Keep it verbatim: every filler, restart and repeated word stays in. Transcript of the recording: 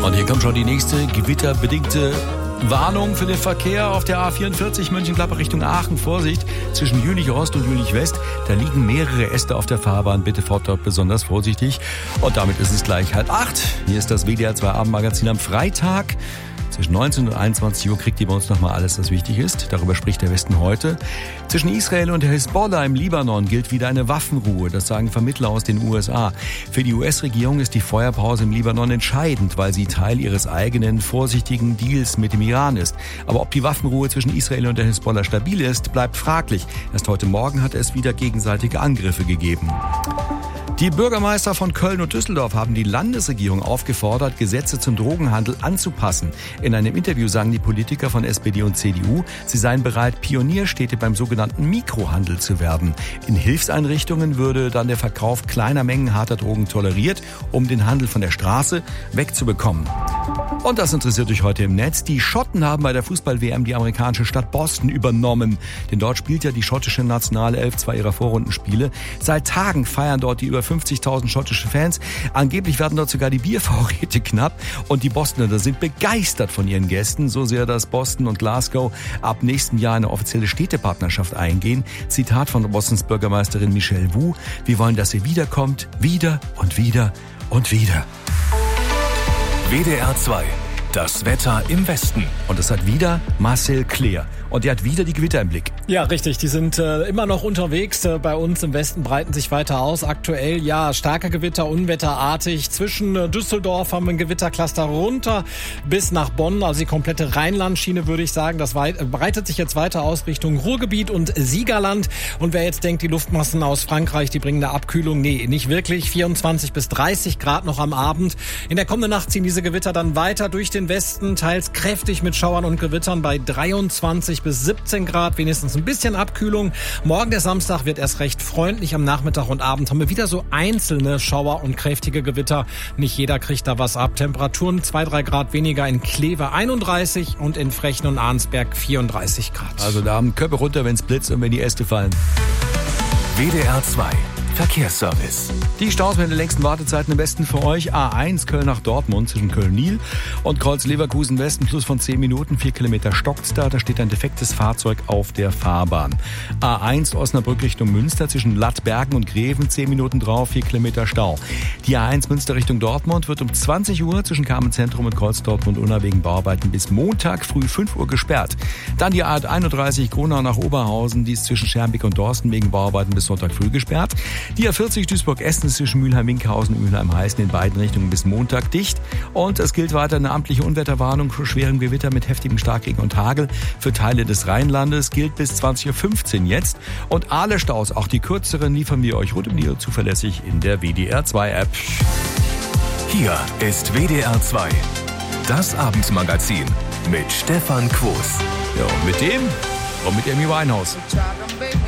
Und hier kommt schon die nächste gewitterbedingte Warnung für den Verkehr auf der A vierundvierzig Mönchengladbach Richtung Aachen. Vorsicht, zwischen Jülich Ost und Jülich West, da liegen mehrere Äste auf der Fahrbahn. Bitte fahrt dort besonders vorsichtig. Und damit ist es gleich halb acht. Hier ist das W D R zwei Abendmagazin am Freitag. Zwischen neunzehn und einundzwanzig Uhr kriegt ihr bei uns nochmal alles, was wichtig ist. Darüber spricht der Westen heute. Zwischen Israel und der Hisbollah im Libanon gilt wieder eine Waffenruhe. Das sagen Vermittler aus den U S A. Für die U S-Regierung ist die Feuerpause im Libanon entscheidend, weil sie Teil ihres eigenen vorsichtigen Deals mit dem Iran ist. Aber ob die Waffenruhe zwischen Israel und der Hisbollah stabil ist, bleibt fraglich. Erst heute Morgen hat es wieder gegenseitige Angriffe gegeben. Die Bürgermeister von Köln und Düsseldorf haben die Landesregierung aufgefordert, Gesetze zum Drogenhandel anzupassen. In einem Interview sagen die Politiker von S P D und C D U, sie seien bereit, Pionierstädte beim sogenannten Mikrohandel zu werden. In Hilfseinrichtungen würde dann der Verkauf kleiner Mengen harter Drogen toleriert, um den Handel von der Straße wegzubekommen. Und das interessiert euch heute im Netz. Die Schotten haben bei der Fußball-W M die amerikanische Stadt Boston übernommen. Denn dort spielt ja die schottische Nationalelf zwei ihrer Vorrundenspiele. Seit Tagen feiern dort die über fünfzigtausend schottische Fans. Angeblich werden dort sogar die Biervorräte knapp. Und die Bostoner sind begeistert von ihren Gästen. So sehr, dass Boston und Glasgow ab nächsten Jahr eine offizielle Städtepartnerschaft eingehen. Zitat von Bostons Bürgermeisterin Michelle Wu. Wir wollen, dass ihr wiederkommt. Wieder und wieder und wieder. W D R zwei, das Wetter im Westen. Und es hat wieder Marcel Kleer. Und er hat wieder die Gewitter im Blick. Ja, richtig. Die sind äh, immer noch unterwegs. Äh, bei uns im Westen breiten sich weiter aus. Aktuell, ja, starke Gewitter, unwetterartig. Zwischen äh, Düsseldorf haben wir ein Gewittercluster runter bis nach Bonn. Also die komplette Rheinlandschiene, würde ich sagen. Das weit, äh, breitet sich jetzt weiter aus Richtung Ruhrgebiet und Siegerland. Und wer jetzt denkt, die Luftmassen aus Frankreich, die bringen eine Abkühlung. Nee, nicht wirklich. vierundzwanzig bis dreißig Grad noch am Abend. In der kommenden Nacht ziehen diese Gewitter dann weiter durch den Westen. Teils kräftig mit Schauern und Gewittern bei dreiundzwanzig bis siebzehn Grad, wenigstens ein bisschen Abkühlung. Morgen der Samstag wird erst recht freundlich. Am Nachmittag und Abend haben wir wieder so einzelne Schauer und kräftige Gewitter. Nicht jeder kriegt da was ab. Temperaturen zwei, drei Grad weniger in Kleve einunddreißig und in Frechen und Arnsberg vierunddreißig Grad. Also da haben Köpfe runter, wenn es blitzt und wenn die Äste fallen. W D R zwei Verkehrsservice. Die Staus mit den längsten Wartezeiten im Westen für euch. A eins Köln nach Dortmund zwischen Köln-Nil und Kreuz-Leverkusen Westen plus von zehn Minuten. vier Kilometer stockt's da. Da steht ein defektes Fahrzeug auf der Fahrbahn. A eins Osnabrück Richtung Münster zwischen Lattbergen und Greven. zehn Minuten drauf, vier Kilometer Stau. Die A eins Münster Richtung Dortmund wird um zwanzig Uhr zwischen Carmen-Zentrum und Kreuz-Dortmund-Unna wegen Bauarbeiten bis Montag früh fünf Uhr gesperrt. Dann die A einunddreißig Gronau nach Oberhausen. Die ist zwischen Schermbeck und Dorsten wegen Bauarbeiten bis Sonntag früh gesperrt. Die A vierzig Duisburg-Essen ist zwischen Mülheim-Winkhausen und Mülheim-Heißen in beiden Richtungen bis Montag dicht. Und es gilt weiter eine amtliche Unwetterwarnung für schwerem Gewitter mit heftigem Starkregen und Hagel für Teile des Rheinlandes. Gilt bis zwanzig Uhr fünfzehn jetzt. Und alle Staus, auch die kürzeren, liefern wir euch rund um die Uhr zuverlässig in der W D R zwei App. Hier ist W D R zwei, das Abendmagazin mit Stefan Quos. Ja, und mit dem und mit Amy Winehouse.